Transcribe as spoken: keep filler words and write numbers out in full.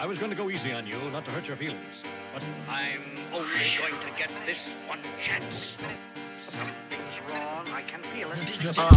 I was going to go easy on you, not to hurt your feelings. But I'm only going to get this one chance. Something's wrong. I can feel it.